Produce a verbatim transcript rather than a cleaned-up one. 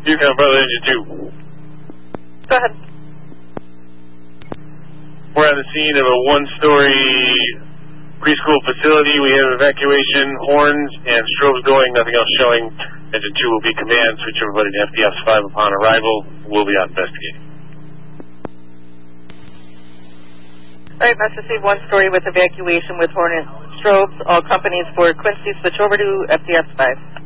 Yukon Brother Engine two. Go ahead. We're on the scene of a one-story preschool facility. We have evacuation, horns, and strobes going, nothing else showing. Engine two will be command. Switch everybody to F D S five upon arrival. We'll be out investigating. All right, must receive one story with evacuation with horn and strobes. All companies for Quincy switch over to F D S five.